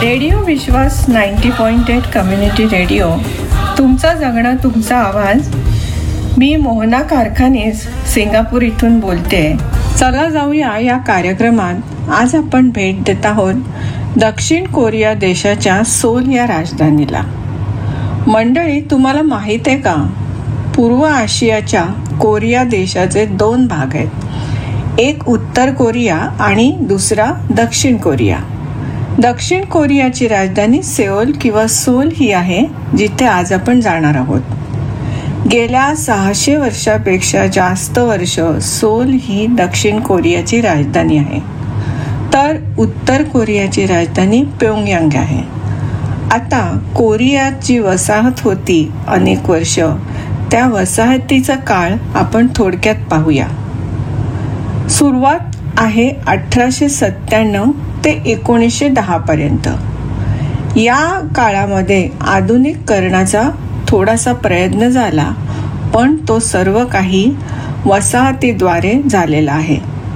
Radio विश्वास 90.8 community radio, तुमचं जगणं तुमचा आवाज. मी मोहना कारखानीस सिंगापूर इथून बोलते. चला जाऊया या कार्यक्रमात. आज आपण भेट देत आहोत दक्षिण कोरिया देशाच्या सोल या राजधानीला. मंडळी, तुम्हाला माहीत आहे का, पूर्व आशियाच्या कोरिया देशाचे 2 भाग आहेत. एक उत्तर कोरिया आणि दुसरा दक्षिण कोरिया. दक्षिण कोरियाची राजधानी सेओल किंवा सोल ही आहे, जिथे आज आपण जाणार आहोत. गेल्या 600 वर्षापेक्षा जास्त वर्ष सोल ही दक्षिण कोरियाची राजधानी आहे, तर उत्तर कोरियाची राजधानी प्योंगयांग आहे. आता कोरियाची वसाहत होती अनेक वर्ष. त्या वसाहतीचा काळ आपण थोडक्यात पाहूया. सुरुवात आहे 1897 ते 1910 पर्यंत. या काळामध्ये आधुनिकीकरणाचा थोडासा प्रयत्न झाला, पण तो सर्व काही वसाहतीद्वारे झालेला आहे.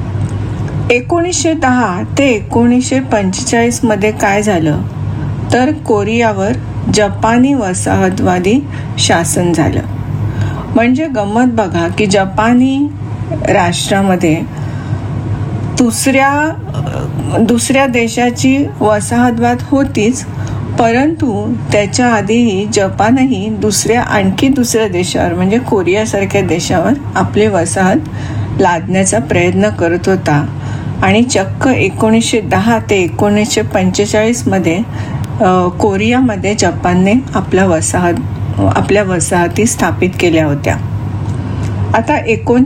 1910 ते 1945 मध्ये काय झालं, तर कोरियावर जपानी वसाहतवादी शासन झालं. म्हणजे गंमत बघा की जपानी राष्ट्रामध्ये दुसऱ्या देशाची वसाहतवाद होतीच, परंतु त्याच्या आधीही जपानही आणखी दुसऱ्या देशावर म्हणजे कोरियासारख्या देशावर आपली वसाहत लादण्याचा प्रयत्न करत होता. आणि चक्क 1910 ते 1945 मध्ये कोरियामध्ये जपानने आपल्या वसाहती स्थापित केल्या होत्या. आता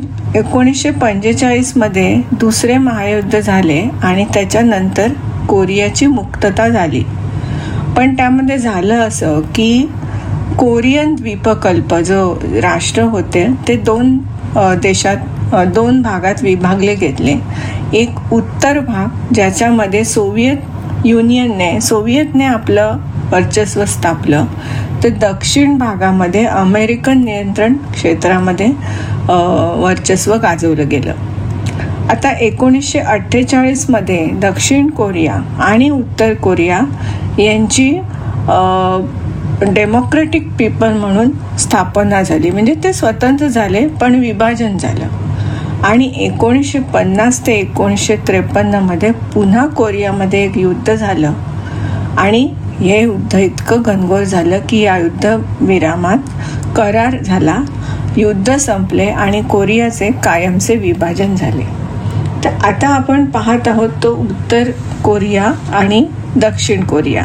1945 मध्ये दुसरे महायुद्ध झाले आणि त्याच्यानंतर कोरियाची मुक्तता झाली. पण त्यामध्ये झालं असं की कोरियन द्वीपकल्प जो राष्ट्र होते ते 2 भागात विभागले गेले. एक उत्तर भाग ज्याच्यामध्ये सोव्हिएतने आपलं वर्चस्व स्थापलं, तर दक्षिण भागामध्ये अमेरिकन नियंत्रण क्षेत्रामध्ये वर्चस्व गाजवलं गेलं. आता 1948 मध्ये दक्षिण कोरिया आणि उत्तर कोरिया यांची डेमोक्रेटिक पीपल म्हणून स्थापना झाली. म्हणजे ते स्वतंत्र झाले, पण विभाजन झालं. आणि 1950 ते 1953 मध्ये पुन्हा कोरियामध्ये एक युद्ध झालं. आणि हे युद्ध इतकं घनघोर झालं की या युद्धविरामात करार झाला, युद्ध संपले आणि कोरियाचे कायमचे विभाजन झाले. तर आता आपण पाहत आहोत तो उत्तर कोरिया आणि दक्षिण कोरिया.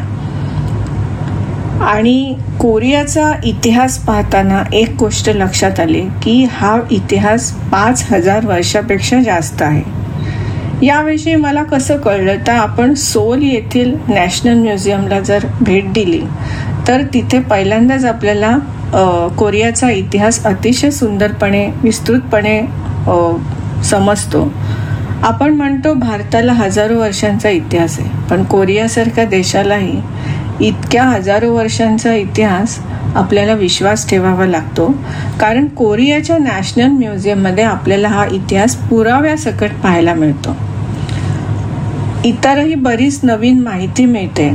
आणि कोरियाचा इतिहास पाहताना एक गोष्ट लक्षात आली की हा इतिहास 5000 वर्षापेक्षा जास्त आहे. याविषयी मला कसं कळलं, तर आपण सोल येथील नॅशनल म्युझियमला जर भेट दिली तर तिथे पहिल्यांदाच आपल्याला कोरियाचा इतिहास अतिशय सुंदरपणे विस्तृतपणे समजतो. आपण म्हणतो भारताला हजारो वर्षांचा इतिहास आहे, पण कोरियासारख्या देशालाही इतक्या हजारो वर्षांचा इतिहास आपल्याला विश्वास ठेवावा लागतो. कारण कोरियाच्या नॅशनल म्युझियममध्ये आपल्याला हा इतिहास पुराव्यासकट पाहायला मिळतो. इतरही बरीच नवीन माहिती मिळते.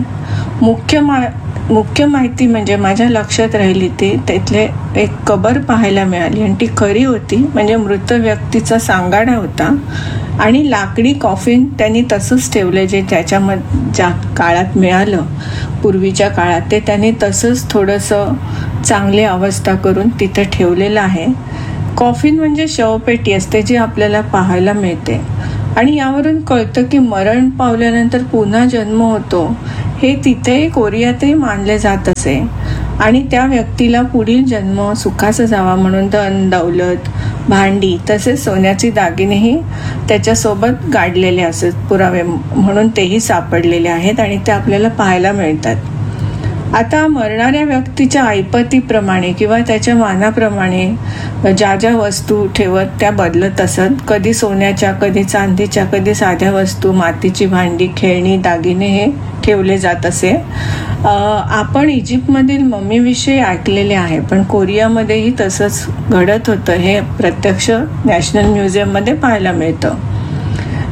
मुख्य माहिती म्हणजे माझ्या लक्षात राहिली ती तिथले एक कबर पाहायला मिळाली आणि ती खरी होती. म्हणजे मृत व्यक्तीचा सांगाडा होता आणि लाकडी कॉफिन त्यांनी तसंच ठेवलं, जे ज्या काळात मिळालं पूर्वीच्या काळात, ते त्यांनी तसंच थोडंसं चांगली अवस्था करून तिथे ठेवलेलं आहे. कॉफिन म्हणजे शवपेटी असते जी आपल्याला पाहायला मिळते. आणि यावरून कळतं की मरण पावल्यानंतर पुन्हा जन्म होतो हे तिथेही कोरियातही मानले जात असे. आणि त्या व्यक्तीला पुढील जन्म सुखाचा जावा म्हणून धन दौलत भांडी तसेच सोन्याचे दागिनेही त्याच्यासोबत गाडलेले असत पुरावे म्हणून तेही सापडलेले आहेत आणि ते आपल्याला पाहायला मिळतात. आता मरणाऱ्या व्यक्तीच्या ऐपतीप्रमाणे किंवा त्याच्या मानाप्रमाणे ज्या वस्तू ठेवत त्या बदलत असत. कधी सोन्याच्या, कधी चांदीच्या, कधी साध्या वस्तू, मातीची भांडी, खेळणी, दागिने हे ठेवले जात असे. आपण इजिप्तमधील मम्मीविषयी ऐकलेले आहे, पण कोरियामध्येही तसंच घडत होतं हे प्रत्यक्ष नॅशनल म्युझियममध्ये पाहायला मिळतं.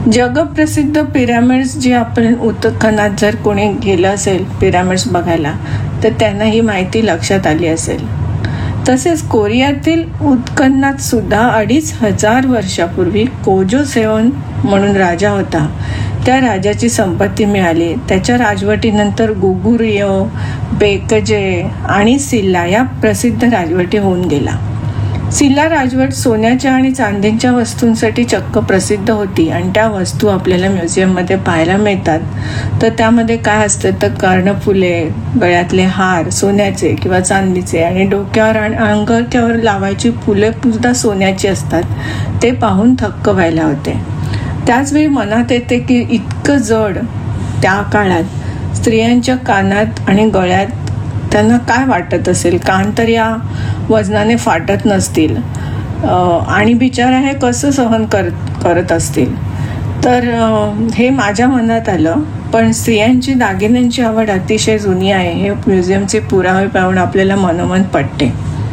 जगप्रसिद्ध पिरॅमिड्स जे आपण उत्खनात जर कोणी गेलं असेल पिरॅमिड्स बघायला तर त्यांना ही माहिती लक्षात आली असेल. तसेच कोरियातील उत्खननात सुद्धा 2500 वर्षापूर्वी कोजो सेवन म्हणून राजा होता, त्या राजाची संपत्ती मिळाली. त्याच्या राजवटीनंतर गोगुरियो, बेकजे आणि सिल्ला या प्रसिद्ध राजवटी होऊन गेला. सिल्ला राजवट सोन्याच्या आणि चांदीच्या वस्तूंसाठी चक्क प्रसिद्ध होती आणि त्या वस्तू आपल्याला म्युझियममध्ये पाहायला मिळतात. तर त्यामध्ये काय असतं तर कर्णफुले, गळ्यातले हार सोन्याचे किंवा चांदीचे आणि डोक्यावर आणि अंगठ्यावर लावायची फुले सुद्धा सोन्याची असतात. ते पाहून थक्क व्हायला होते. त्याचवेळी मनात येते की इतकं जड त्या काळात स्त्रियांच्या कानात आणि गळ्यात त्यांना काय वाटत असेल. कान तर या वजनाने फाटत नसतील आणि बिचारा हे कसं सहन करत असतील. तर हे माझ्या मनात आलं. पण स्त्रियांची दागिन्यांची आवड अतिशय जुनी आहे हे म्युझियमचे पुरावे पाहून आपल्याला मनोमन पटते.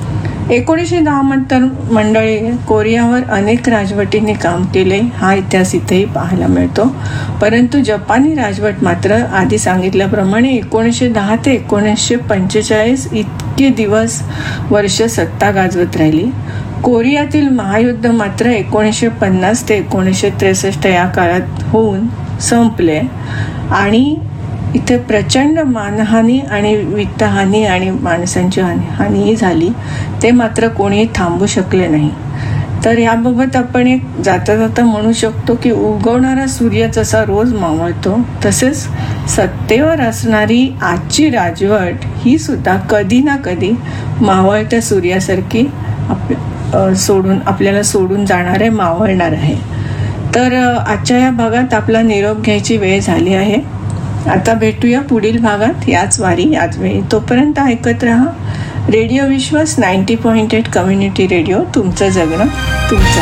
1910 नंतर मंडळी कोरियावर अनेक राजवटींनी काम केले हा इतिहास इथेही पाहायला मिळतो. परंतु जपानी राजवट मात्र आधी सांगितल्याप्रमाणे 1910 ते 1945 इतके वर्ष सत्ता गाजवत राहिली. कोरियातील महायुद्ध मात्र 1950 ते 1963 या काळात होऊन संपले आणि इथे प्रचंड मानहानी आणि वित्तहानी आणि माणसांची हानीही झाली. ते मात्र कोणीही थांबू शकले नाही. तर याबाबत आपण एक जाता जाता म्हणू शकतो की उगवणारा सूर्य जसा रोज मावळतो तसेच सत्तेवर असणारी आजची राजवट ही सुद्धा कधी ना कधी मावळत्या सूर्यासारखी आपल्याला सोडून जाणारे मावळणार आहे. तर आजच्या या भागात आपला निरोप घ्यायची वेळ झाली आहे. आता भेटूया पुढील भागात याच वारी याच वेळी. तोपर्यंत ऐकत रहा रेडिओ विश्वास 90.8 कम्युनिटी रेडिओ. तुमचं जगणं तुमचं.